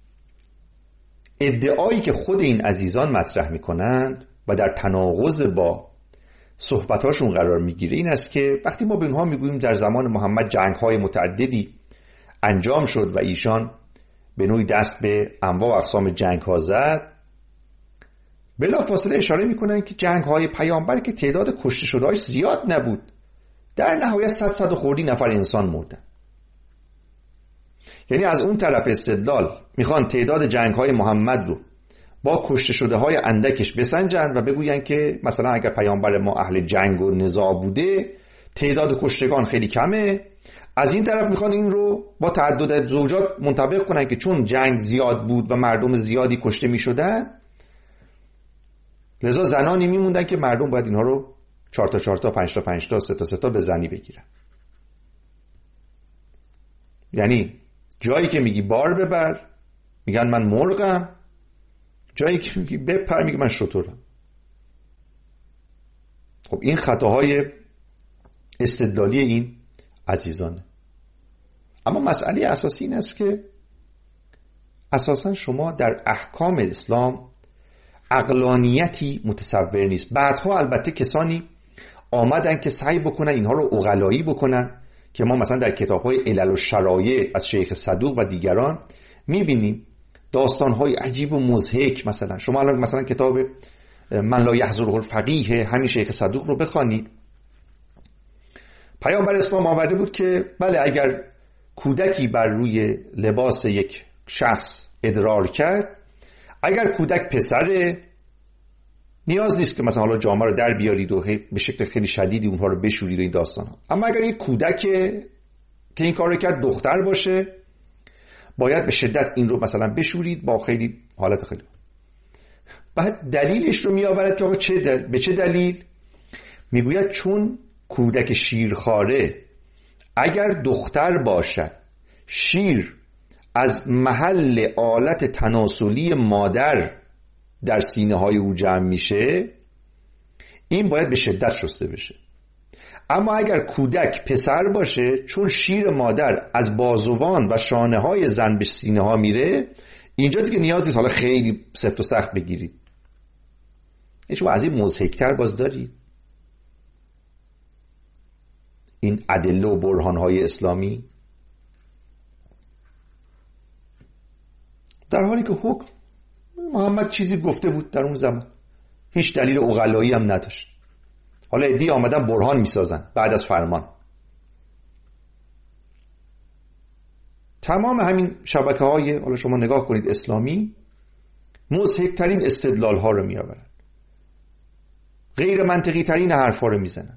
ادعایی که خود این عزیزان مطرح میکنند و در تناقض با صحبتاشون قرار میگیره این است که وقتی ما به اونها میگوییم در زمان محمد جنگ‌های متعددی انجام شد و ایشان به نوعی دست به انواع و اقسام جنگ‌ها زد، بلافاصله اشاره میکنن که جنگ‌های پیامبر که تعداد کشته شده‌هاش زیاد نبود، در نهایت صد صد و خوردی نفر انسان مردن. یعنی از اون طرف استدلال میخوان تعداد جنگ‌های محمد رو با کشته شده‌های اندکش بسنجند و بگوین که مثلا اگر پیامبر ما اهل جنگ و نزاع بوده تعداد کشتگان خیلی کمه. از این طرف میخوان این رو با تعدد زوجات منطبق کنن که چون جنگ زیاد بود و مردم زیادی کشته میشدن، لذا زنانی میموندن که مردم باید اینها رو چهار تا چهار تا، پنج تا پنج تا، سه تا سه تا به زنی بگیرن. یعنی جایی که میگی بار ببر میگن من مرغم، جایی که میگی بپر میگه من شترم. خب این خطاهای استدلالی این عزیزانه. اما مسئله اساسی این است که اساسا شما در احکام اسلام عقلانیتی متصور نیست. بعدها البته کسانی آمدن که سعی بکنن اینها رو عقلایی بکنن که ما مثلا در کتاب‌های علل و شرایع از شیخ صدوق و دیگران می‌بینیم داستان‌های عجیب و مضحک. مثلا شما الان مثلا کتاب من لا یحضره الفقیه همین شیخ صدوق رو بخوانید. پیامبر اسلام آورده بود که بله اگر کودکی بر روی لباس یک شخص ادرار کرد، اگر کودک پسره نیاز نیست که مثلا حالا جامعه رو در بیارید و به شکل خیلی شدیدی اونها رو بشورید و این داستان ها. اما اگر یک کودک که این کار رو کرد دختر باشه، باید به شدت این رو مثلا بشورید با خیلی حالت خیلی. بعد دلیلش رو می آورد که آقا چه دل... به چه دلیل؟ میگوید چون کودک شیرخواره اگر دختر باشد، شیر از محل آلت تناسلی مادر در سینه های او جمع میشه، این باید به شدت شسته بشه. اما اگر کودک پسر باشه، چون شیر مادر از بازوان و شانه های زن به سینه ها میره، اینجا دیگه نیاز نیست حالا خیلی سفت و سخت بگیرید. شما از این مضحک‌تر باز دارید؟ این ادله و برهان های اسلامی، در حالی که حکم محمد چیزی گفته بود در اون زمان، هیچ دلیل عقلایی هم نداشت. حالا عده‌ای آمدن برهان میسازن بعد از فرمان. تمام همین شبکه های حالا شما نگاه کنید اسلامی مضحک‌ترین استدلال ها رو میآورن، غیر منطقی ترین حرفا رو میزنن.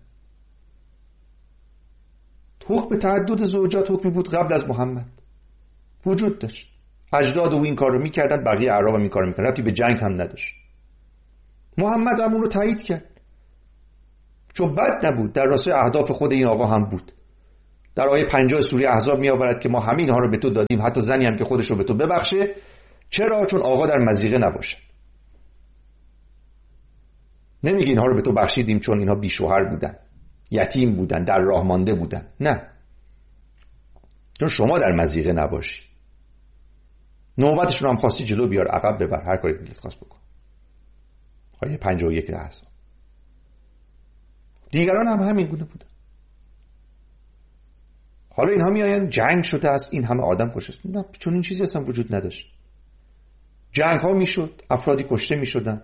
حکم به تعدد زوجات حکمی بود قبل از محمد، وجود داشت. اجداد او این کار رو میکردن، بقیه اعراب هم این کار رو میکردن، ربطی به جنگ هم نداشت. محمد هم اون رو تایید کرد، چون بد نبود، در راستای اهداف خود این آقا هم بود. در آیه پنجاه سوره احزاب میآورد که ما همه اینها رو به تو دادیم، حتی زنی هم که خودش رو به تو ببخشه. چرا؟ چون آقا در مضیقه نباشه. نمیگه اینها رو به تو بخشیدیم چون اینها بی شوهر بودن، یتیم بودن، در راه مانده بودن. نه، چون شما در مضیقه نباشی. نوبتشون هم خواستی جلو بیار، عقب ببر، هر کاری دلت خواست بکن. آیه پنجاه و یک احزاب. دیگران هم همین گونه بودن. حالا اینها میآیند جنگ شده است، این همه آدم کشته. نه، چون این چیزی اصلا وجود نداشت. جنگ ها میشد، افرادی کشته میشدن،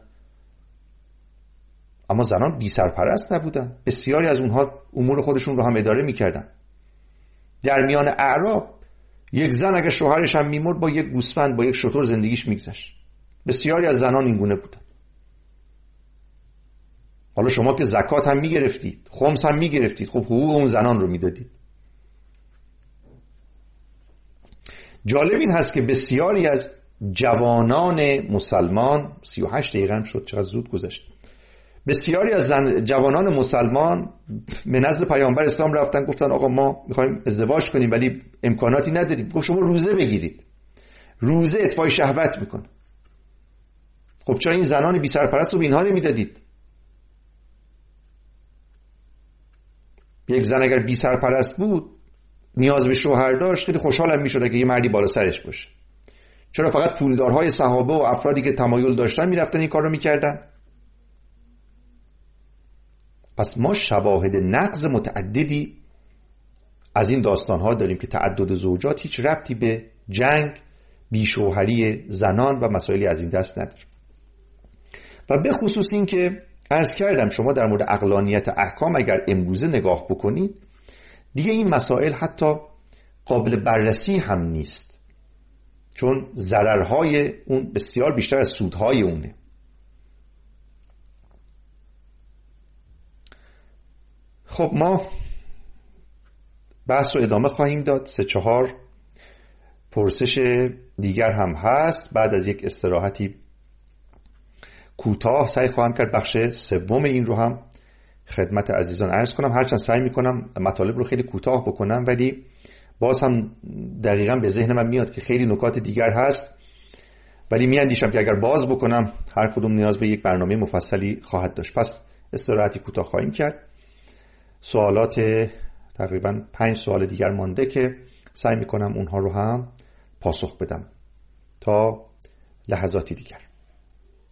اما زنان بی سرپرست نبودن. بسیاری از اونها امور خودشون رو هم اداره میکردن. در میان اعراب یک زن اگه شوهرش هم میمرد با یک گوسفند، با یک شتر زندگیش میگذشت. بسیاری از زنان این گونه بودن. حالا شما که زکات هم میگرفتید، خمس هم میگرفتید، خب حقوق اون زنان رو میدادید. جالب این هست که بسیاری از جوانان مسلمان، سی و هشت دقیقه هم شد، چقدر زود گذشت، بسیاری از زن جوانان مسلمان به نزد پیامبر اسلام رفتن، گفتن آقا ما میخوایم ازدواج کنیم ولی امکاناتی نداریم. گفت شما روزه بگیرید، روزه اطفای شهوت میکنه. خب چرا این زنان بی سرپرست رو به اینها نمیدادید؟ یک زن اگر بی سرپرست بود، نیاز به شوهر داشت، خیلی خوشحالم میشد که یه مردی بالا سرش باشه. چرا فقط پولدارهای صحابه و افرادی که تمایل داشتن میرفتن این کار رو میکردن؟ پس ما شواهد نقض متعددی از این داستانها داریم که تعدد زوجات هیچ ربطی به جنگ، بیشوهری زنان و مسائلی از این دست نداره. و به خصوص این که عرض کردم شما در مورد عقلانیت احکام اگر امروزه نگاه بکنید، دیگه این مسائل حتی قابل بررسی هم نیست، چون ضررهای اون بسیار بیشتر از سودهای اونه. خب ما بحث رو ادامه خواهیم داد. سه چهار پرسش دیگر هم هست. بعد از یک استراحتی کوتاه سعی خواهم کرد بخش سوم این رو هم خدمت عزیزان عرض کنم. هرچند سعی میکنم مطالب رو خیلی کوتاه بکنم، ولی باز هم دقیقاً به ذهن من میاد که خیلی نکات دیگر هست، ولی میاندیشم که اگر باز بکنم هر کدوم نیاز به یک برنامه مفصلی خواهد داشت. پس استراحتی کوتاه خواهیم کرد. سوالات تقریباً پنج سوال دیگر مانده که سعی میکنم اونها رو هم پاسخ بدم تا لحظاتی دیگر.